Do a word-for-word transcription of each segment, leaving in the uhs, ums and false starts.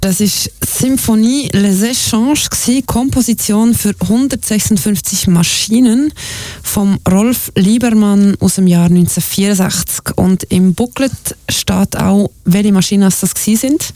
Das war Symphonie Les Échanges, Komposition für hundertsechsundfünfzig Maschinen vom Rolf Liebermann aus dem Jahr neunzehnhundertvierundsechzig. Und im Booklet steht auch, welche Maschinen das sind.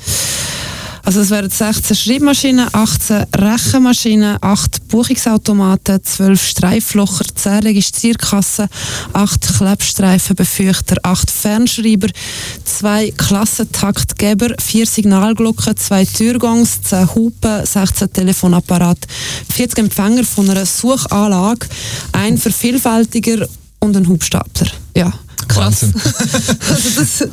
Also es wären sechzehn Schreibmaschinen, achtzehn Rechenmaschinen, acht Buchungsautomaten, zwölf Streiflocher, zehn Registrierkassen, acht Klebstreifenbefeuchter, acht Fernschreiber, zwei Klassentaktgeber, vier Signalglocken, zwei Türgangs, zehn Hupen, sechzehn Telefonapparate, vierzig Empfänger von einer Suchanlage, ein Vervielfältiger und ein Hubstapler. Ja. Krass. Wahnsinn. Also das,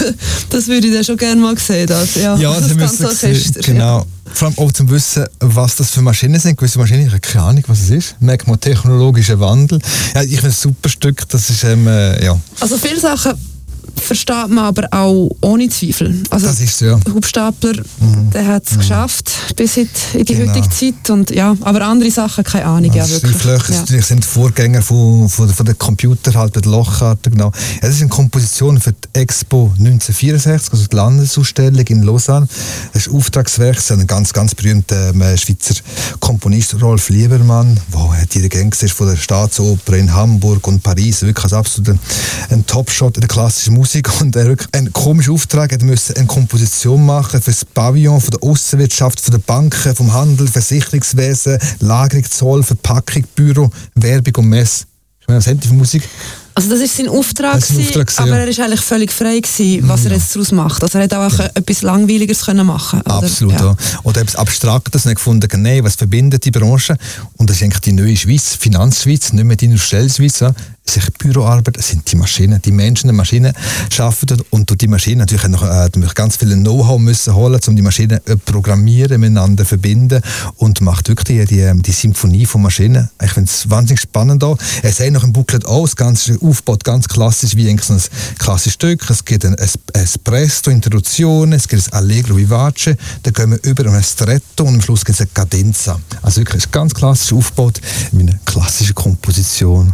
das würde ich dann schon gerne mal sehen. Das, ja, ja, das ganze Orchester. Genau. Ja. Vor allem auch zum Wissen, was das für Maschinen sind. Gewisse Maschinen, ich habe keine Ahnung, was es ist. Merkt man technologischen Wandel. Ja, ich finde es ein super Stück. Das ist, ähm, äh, ja. Also viele Sachen versteht man aber auch ohne Zweifel. Also das ist so, ja. Hubstapler, mhm. der hat es mhm. geschafft bis in die genau. heutige Zeit. Und, ja, aber andere Sachen, keine Ahnung. Ja, ja, Streiflöcher ja. sind Vorgänger von, von, von den Computern, halt mit Lochkarten. Genau. Ja, das ist eine Komposition für die Expo neunzehnhundertvierundsechzig, also die Landesausstellung in Lausanne. Das ist ein Auftragswerk, ein ganz, ganz berühmter äh, Schweizer Komponist, Rolf Liebermann, der Dirigent ist von der Staatsoper in Hamburg und Paris. Wirklich ein absoluter ein Topshot in der klassischen Musik. Und er hat einen komischen Auftrag, er musste eine Komposition machen für das Pavillon von der Aussenwirtschaft, von den Banken, vom Handel, Versicherungswesen, Lagerung, Zoll, Verpackung, Büro, Werbung und Messe. Ich meine, was haben die für Musik? Also das war sein Auftrag, das ist ein Auftrag gewesen, aber ja. er war eigentlich völlig frei gewesen, was ja. er jetzt daraus macht. Also er hätte auch ja. etwas Langweiligeres können machen können. Absolut, ja. ja. Oder etwas Abstraktes, nicht gefunden, nein, was verbindet die Branche? Und das ist eigentlich die neue Schweiz, Finanzschweiz, nicht mehr die industrielle Schweiz. Ja. Es ist Büroarbeit, es sind die Maschinen, die Menschen, die Maschinen arbeiten und durch die Maschinen natürlich noch äh, ganz viel Know-how müssen holen, um die Maschinen äh, programmieren, miteinander verbinden und macht wirklich die, die, die Symphonie von Maschinen. Ich finde es wahnsinnig spannend auch. Er sagt noch im Booklet auch, das Ganze aufbaut ganz klassisch wie ein klassisches Stück. Es gibt ein Espresso, Introduzione, es gibt ein Allegro Vivace, dann gehen wir über ein Stretto und am Schluss gibt es eine Cadenza. Also wirklich ist ganz klassisch aufgebaut mit einer klassischen Komposition.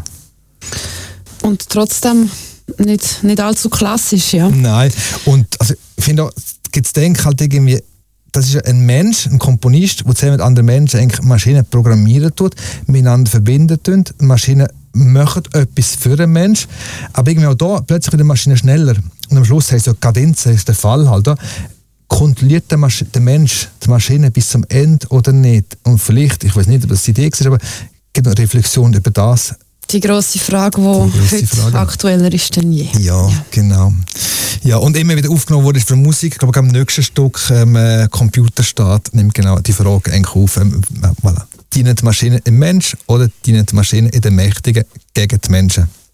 Und trotzdem nicht, nicht allzu klassisch, ja. Nein, und also, ich finde auch, gibt es denke halt irgendwie, das ist ein Mensch, ein Komponist, der zusammen mit anderen Menschen eigentlich Maschinen programmieren tut, miteinander verbinden tut. Maschinen machen etwas für einen Mensch, aber irgendwie auch da plötzlich wird die Maschine schneller. Und am Schluss heißt ja Kadenz, ist der Fall halt da. Kontrolliert der, Masch- der Mensch die Maschine bis zum Ende oder nicht? Und vielleicht, ich weiß nicht, ob das die Idee ist, aber es gibt eine Reflexion über das. Die grosse Frage, die, die heute Frage. aktueller ist denn je. Ja, ja, genau. Ja, und immer wieder aufgenommen wurde für Musik. Ich glaube, am nächsten Stück ähm, Computerstaat nimmt genau die Frage eigentlich auf. Ähm, voilà. Dienen die Maschinen im Mensch oder dienen die Maschinen in den Mächtigen gegen die Menschen?